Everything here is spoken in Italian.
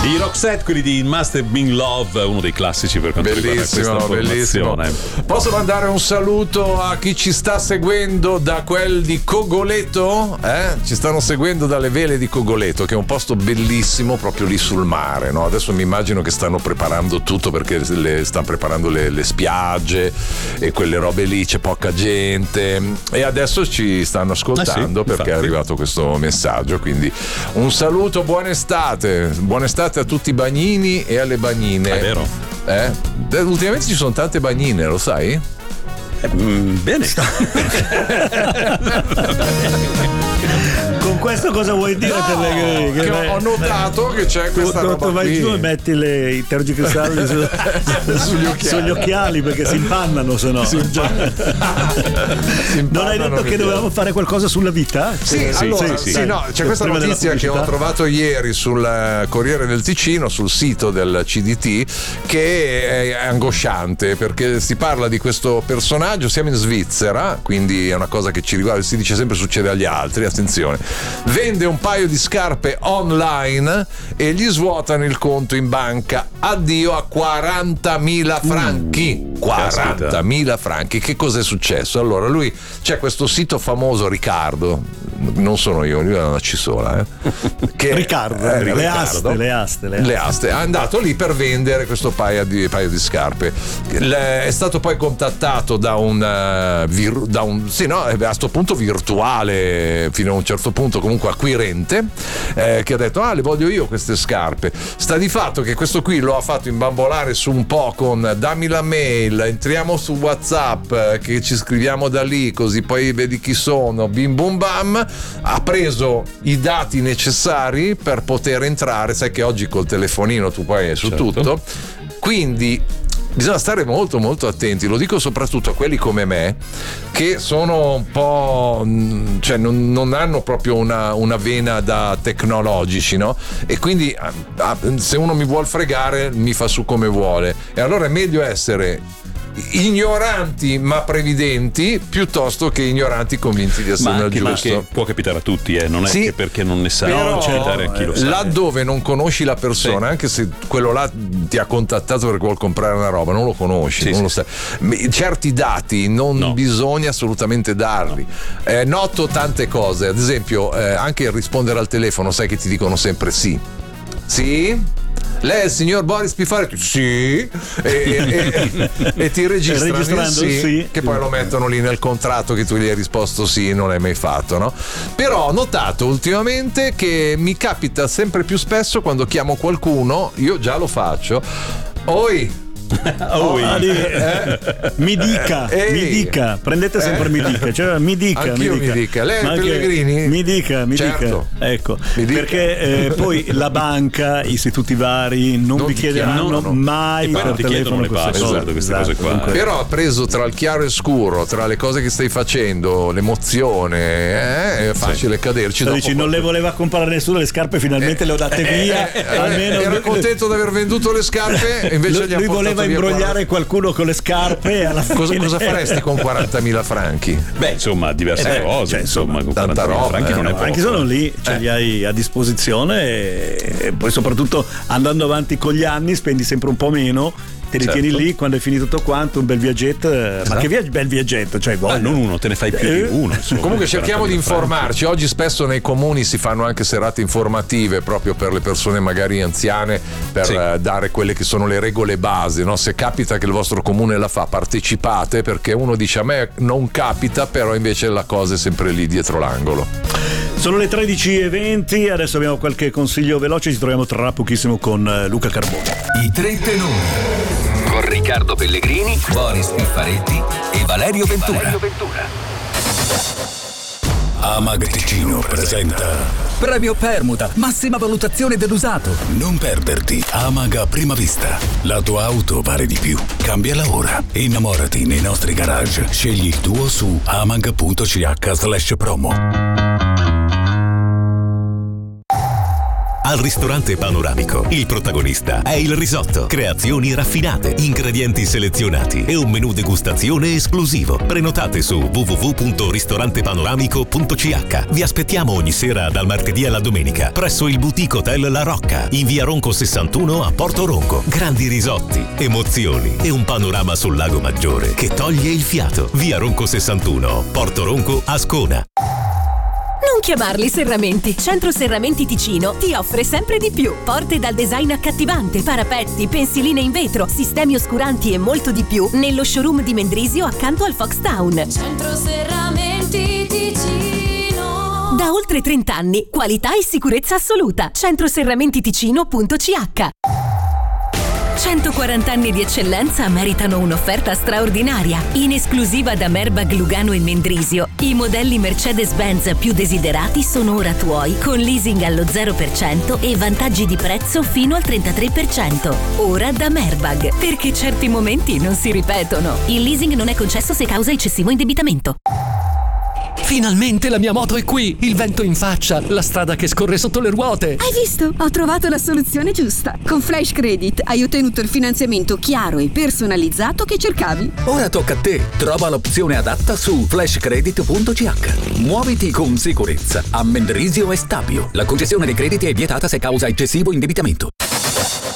I Roxette, quelli di Must Have Been Love, uno dei classici per quanto riguarda questa formazione. Posso mandare un saluto a chi ci sta seguendo da quel di Cogoleto? Ci stanno seguendo dalle vele di Cogoleto, che è un posto bellissimo proprio lì sul mare, no? Adesso mi immagino che stanno preparando tutto, perché stanno preparando le spiagge e quelle robe lì, c'è poca gente e adesso ci stanno ascoltando perché è arrivato questo messaggio, quindi un saluto, buona estate a tutti i bagnini e alle bagnine. È vero. Ultimamente ci sono tante bagnine, lo sai? Bene. Con questo cosa vuoi dire, Pellegrini? Che ho notato che c'è questa roba tu vai qui. giù e metti i tergicristalli sugli occhiali perché si impannano, se no. Non hai detto che dovevamo fare qualcosa sulla vita? Sì, no, c'è questa notizia che ho trovato ieri sul Corriere del Ticino, sul sito del CDT, che è angosciante, perché si parla di questo personaggio. Siamo in Svizzera, quindi è una cosa che ci riguarda, si dice sempre succede agli altri, attenzione. Vende un paio di scarpe online e gli svuotano il conto in banca. Addio a 40.000 franchi. 40.000 franchi. Che cos'è successo? Allora, lui, c'è questo sito famoso, Riccardo, non sono io, lui è una Cisola, che Riccardo, le aste. È andato lì per vendere questo paio di scarpe. È stato poi contattato da a sto punto virtuale, fino a un certo punto comunque acquirente, che ha detto le voglio io queste scarpe. Sta di fatto che questo qui lo ha fatto imbambolare su un po' con dammi la mail, entriamo su WhatsApp, che ci scriviamo da lì, così poi vedi chi sono, bim bum bam. Ha preso i dati necessari per poter entrare, sai che oggi col telefonino tu puoi su tutto, quindi bisogna stare molto molto attenti. Lo dico soprattutto a quelli come me, che sono un po', cioè non hanno proprio una vena da tecnologici, no? E quindi se uno mi vuol fregare mi fa su come vuole, e allora è meglio essere ignoranti ma previdenti piuttosto che ignoranti convinti di essere nel giusto. Ma può capitare a tutti, non è che perché non ne sai, però capitare a chi lo sa. Laddove non conosci la persona, anche se quello là ti ha contattato perché vuol comprare una roba, non lo conosci, non lo sai. Certi dati non bisogna assolutamente darli. Noto tante cose, ad esempio anche il rispondere al telefono, sai che ti dicono sempre sì. Lei è il signor Boris Piffari? Sì. E ti registrano sì, che poi lo mettono lì nel contratto che tu gli hai risposto sì, non l'hai mai fatto, no? Però ho notato ultimamente che mi capita sempre più spesso, quando chiamo qualcuno, io già lo faccio. Mi dica, prendete sempre mi dica, cioè mi dica. Lei è Pellegrini? Mi dica. Certo. Ecco, perché poi la banca, istituti vari non vi chiederanno mai per telefono queste cose qua. Però preso tra il chiaro e scuro, tra le cose che stai facendo, l'emozione, è facile caderci. Dici, non le voleva comprare nessuno le scarpe, finalmente le ho date via. Almeno era contento di aver venduto le scarpe, invece gli ha portato voleva imbrogliare qualcuno con le scarpe, alla fine. Cosa faresti con 40.000 franchi? Beh, insomma, diverse cose, insomma, con tanta roba, franchi non è poco. Anche sono lì, ce li hai a disposizione, e poi soprattutto andando avanti con gli anni spendi sempre un po' meno. Te li tieni lì, quando hai finito tutto quanto, un bel viaggetto. Ma che bel viaggetto, cioè non uno, te ne fai più di uno, insomma. Comunque cerchiamo di informarci. Oggi spesso nei comuni si fanno anche serate informative proprio per le persone magari anziane, per dare quelle che sono le regole base, no? Se capita che il vostro comune la fa, partecipate, perché uno dice a me non capita, però invece la cosa è sempre lì dietro l'angolo. Sono le 13:20, adesso abbiamo qualche consiglio veloce, ci troviamo tra pochissimo con Luca Carbone. I tre tenori con Riccardo Pellegrini, Boris Piffaretti e Valerio Ventura. Amag Ticino presenta Premio Permuta, massima valutazione dell'usato. Non perderti Amag a prima vista. La tua auto vale di più. Cambiala ora. Innamorati nei nostri garage. Scegli il tuo su amag.ch/promo. Al ristorante Panoramico il protagonista è il risotto. Creazioni raffinate, ingredienti selezionati e un menù degustazione esclusivo. Prenotate su www.ristorantepanoramico.ch. Vi aspettiamo ogni sera dal martedì alla domenica presso il Boutique Hotel La Rocca in via Ronco 61 a Porto Ronco. Grandi risotti, emozioni e un panorama sul lago Maggiore che toglie il fiato. Via Ronco 61, Porto Ronco, Ascona. Non chiamarli serramenti. Centro Serramenti Ticino ti offre sempre di più. Porte dal design accattivante, parapetti, pensiline in vetro, sistemi oscuranti e molto di più nello showroom di Mendrisio accanto al Fox Town. Centro Serramenti Ticino. Da oltre 30 anni, qualità e sicurezza assoluta. Centroserramentiticino.ch. 140 anni di eccellenza meritano un'offerta straordinaria. In esclusiva da Merbag, Lugano e Mendrisio, i modelli Mercedes-Benz più desiderati sono ora tuoi, con leasing allo 0% e vantaggi di prezzo fino al 33%. Ora da Merbag, perché certi momenti non si ripetono. Il leasing non è concesso se causa eccessivo indebitamento. Finalmente la mia moto è qui! Il vento in faccia, la strada che scorre sotto le ruote. Hai visto? Ho trovato la soluzione giusta. Con Flash Credit hai ottenuto il finanziamento chiaro e personalizzato che cercavi. Ora tocca a te. Trova l'opzione adatta su flashcredit.ch. Muoviti con sicurezza a Mendrisio e Stabio. La concessione dei crediti è vietata se causa eccessivo indebitamento.